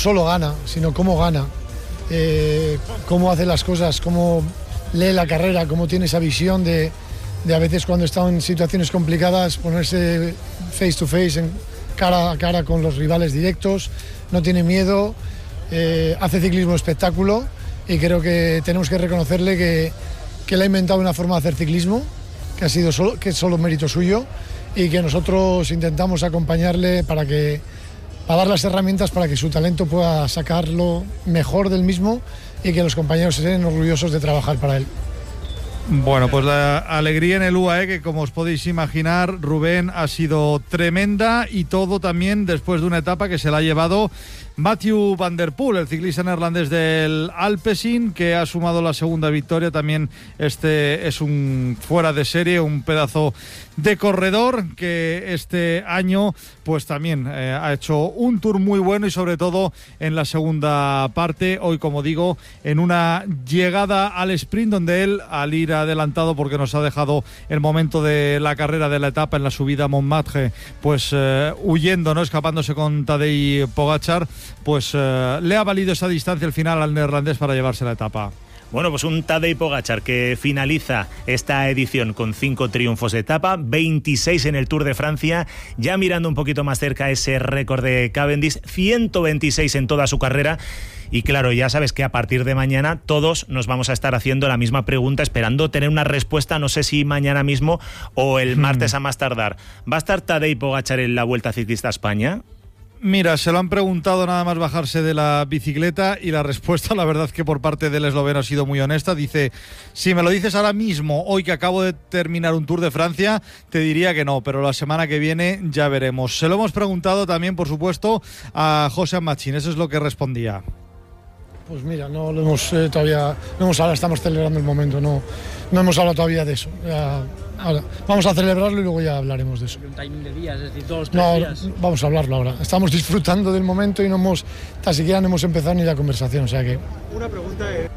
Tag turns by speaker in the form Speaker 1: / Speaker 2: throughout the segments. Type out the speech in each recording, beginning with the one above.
Speaker 1: solo gana, sino cómo gana, cómo hace las cosas, cómo lee la carrera, cómo tiene esa visión de a veces cuando está en situaciones complicadas ponerse face to face, cara a cara con los rivales directos, no tiene miedo, hace ciclismo espectáculo y creo que tenemos que reconocerle que él ha inventado una forma de hacer ciclismo que es solo mérito suyo y que nosotros intentamos acompañarle para dar las herramientas para que su talento pueda sacar lo mejor del mismo y que los compañeros estén orgullosos de trabajar para él.
Speaker 2: Bueno, pues la alegría en el UAE, que como os podéis imaginar, Rubén, ha sido tremenda, y todo también después de una etapa que se la ha llevado Mathieu van der Poel, el ciclista neerlandés del Alpecin, que ha sumado la segunda victoria. También este es un fuera de serie, un pedazo de corredor que este año pues también ha hecho un tour muy bueno, y sobre todo en la segunda parte, hoy como digo, en una llegada al sprint donde él, al ir adelantado porque nos ha dejado el momento de la carrera de la etapa en la subida a Montmartre, pues huyendo, ¿no?, escapándose con Tadej Pogačar, pues le ha valido esa distancia al final al neerlandés para llevarse la etapa.
Speaker 3: Bueno, pues un Tadej Pogačar que finaliza esta edición con 5 triunfos de etapa, 26 en el Tour de Francia, ya mirando un poquito más cerca ese récord de Cavendish, 126 en toda su carrera. Y claro, ya sabes que a partir de mañana todos nos vamos a estar haciendo la misma pregunta, esperando tener una respuesta, no sé si mañana mismo o el martes a más tardar. ¿Va a estar Tadej Pogačar en la Vuelta Ciclista a España?
Speaker 2: Mira, se lo han preguntado nada más bajarse de la bicicleta, y la respuesta, la verdad, que por parte del esloveno ha sido muy honesta. Dice: si me lo dices ahora mismo, hoy que acabo de terminar un Tour de Francia, te diría que no, pero la semana que viene ya veremos. Se lo hemos preguntado también, por supuesto, a José Machín. Eso es lo que respondía.
Speaker 1: Pues mira, no lo hemos todavía, no hemos hablado, estamos celebrando el momento, no hemos hablado todavía de eso. Ahora, vamos a celebrarlo y luego ya hablaremos de eso.
Speaker 4: Un timing de días, es decir, 2-3 días.
Speaker 1: No, vamos a hablarlo ahora. Estamos disfrutando del momento y tan siquiera no hemos empezado ni la conversación, o sea que...
Speaker 5: Una pregunta es...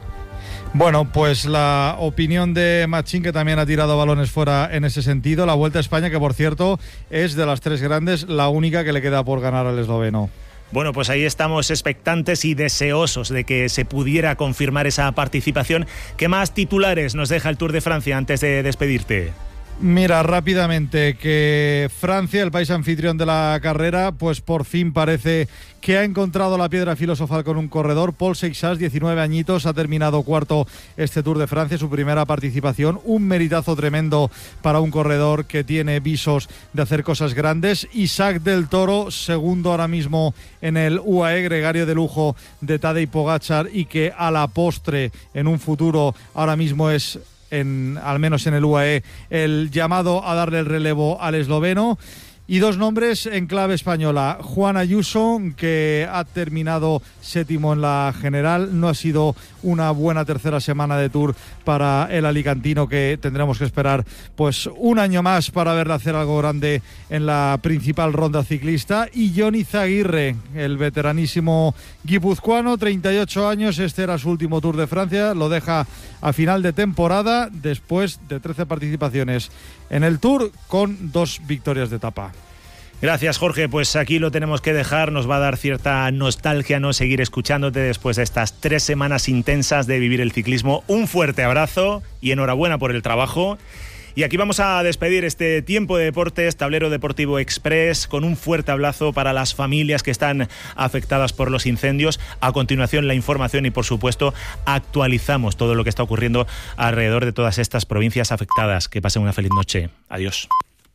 Speaker 2: Bueno, pues la opinión de Machín, que también ha tirado balones fuera en ese sentido. La Vuelta a España, que por cierto es de las 3 grandes la única que le queda por ganar al esloveno.
Speaker 3: Bueno, pues ahí estamos expectantes y deseosos de que se pudiera confirmar esa participación. ¿Qué más titulares nos deja el Tour de Francia antes de despedirte?
Speaker 2: Mira, rápidamente, que Francia, el país anfitrión de la carrera, pues por fin parece que ha encontrado la piedra filosofal con un corredor. Paul Seixas, 19 añitos, ha terminado cuarto este Tour de Francia, su primera participación. Un meritazo tremendo para un corredor que tiene visos de hacer cosas grandes. Isaac del Toro, segundo ahora mismo en el UAE, gregario de lujo de Tadej Pogačar, y que a la postre, en un futuro, ahora mismo es... al menos en el UAE, el llamado a darle el relevo al esloveno. Y 2 nombres en clave española: Juan Ayuso, que ha terminado 7º en la general. No ha sido una buena tercera semana de Tour para el alicantino, que tendremos que esperar pues un año más para verle hacer algo grande en la principal ronda ciclista. Y Jon Izagirre, el veteranísimo guipuzcoano, 38 años, este era su último Tour de Francia, lo deja a final de temporada después de 13 participaciones en el Tour, con 2 victorias de etapa.
Speaker 3: Gracias, Jorge. Pues aquí lo tenemos que dejar. Nos va a dar cierta nostalgia no seguir escuchándote después de estas 3 semanas intensas de vivir el ciclismo. Un fuerte abrazo y enhorabuena por el trabajo. Y aquí vamos a despedir este tiempo de deportes, Tablero Deportivo Express, con un fuerte abrazo para las familias que están afectadas por los incendios. A continuación, la información y, por supuesto, actualizamos todo lo que está ocurriendo alrededor de todas estas provincias afectadas. Que pasen una feliz noche. Adiós.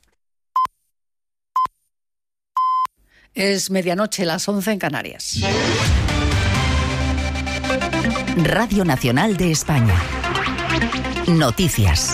Speaker 6: Es medianoche, las 11 en Canarias.
Speaker 7: Radio Nacional de España. Noticias.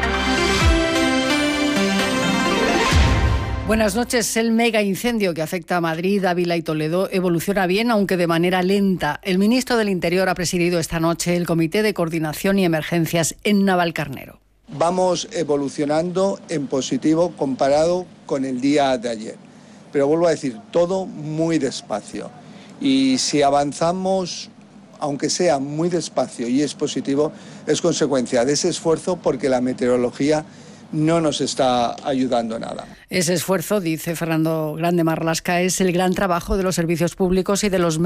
Speaker 6: Buenas noches. El mega incendio que afecta a Madrid, Ávila y Toledo evoluciona bien, aunque de manera lenta. El ministro del Interior ha presidido esta noche el Comité de Coordinación y Emergencias en Navalcarnero.
Speaker 8: Vamos evolucionando en positivo comparado con el día de ayer. Pero vuelvo a decir, todo muy despacio. Y si avanzamos, aunque sea muy despacio y es positivo, es consecuencia de ese esfuerzo, porque la meteorología no nos está ayudando nada.
Speaker 6: Ese esfuerzo, dice Fernando Grande Marlasca, es el gran trabajo de los servicios públicos y de los